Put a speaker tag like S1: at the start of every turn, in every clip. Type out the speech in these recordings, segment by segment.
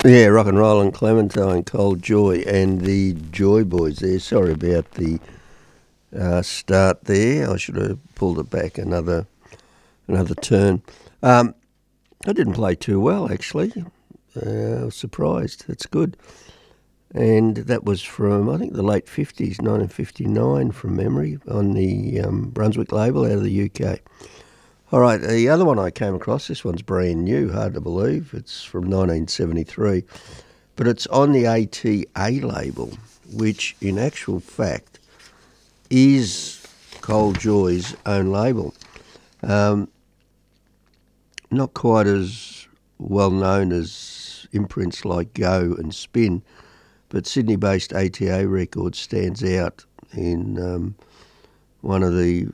S1: Yeah, Rock and Roll and Clementine, Cold Joy, and the Joy Boys there. Sorry about the start there. I should have pulled it back another turn. I didn't play too well, actually. I was surprised. That's good. And that was from, I think, the late 50s, 1959 from memory, on the Brunswick label out of the UK. All right, the other one I came across, this one's brand new, hard to believe. It's from 1973. But it's on the ATA label, which in actual fact is Cold Joy's own label. Not quite as well known as imprints like Go and Spin, but Sydney-based ATA Records stands out in one of the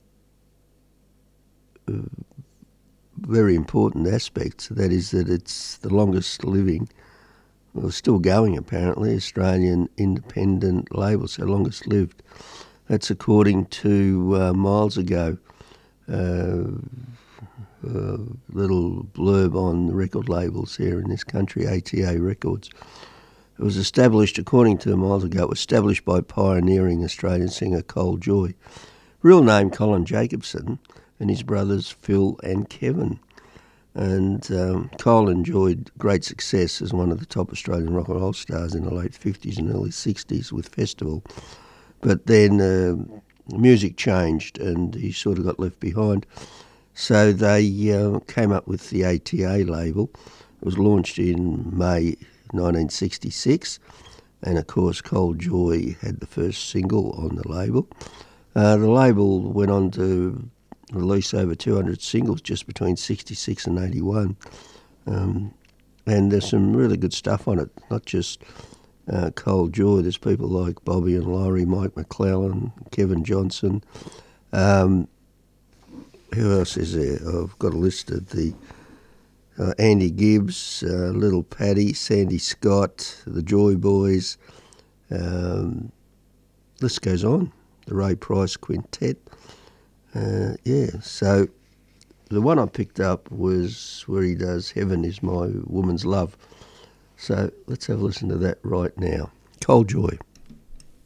S1: very important aspects. That is that it's the longest living, well, still going apparently, Australian independent label, so longest lived. That's according to Miles Ago, little blurb on the record labels here in this country, ATA Records. It was established, according to Miles Ago, it was established by pioneering Australian singer Cold Joy. Real name Colin Jacobson, and his brothers Phil and Kevin. And Cole enjoyed great success as one of the top Australian rock and roll stars in the late 50s and early 60s with Festival. But then music changed and he sort of got left behind. So they came up with the ATA label. It was launched in May 1966. And of course, Cold Joy had the first single on the label. The label went on to release over 200 singles just between 66 and 81. And there's some really good stuff on it, not just Cold Joy. There's people like Bobby and Laurie, Mike McClellan, Kevin Johnson. Who else is there? I've got a list of the Andy Gibbs, Little Paddy, Sandy Scott, the Joy Boys. List goes on. The Ray Price Quintet. So the one I picked up was where he does Heaven Is My Woman's Love. So let's have a listen to that right now. Cold Joy.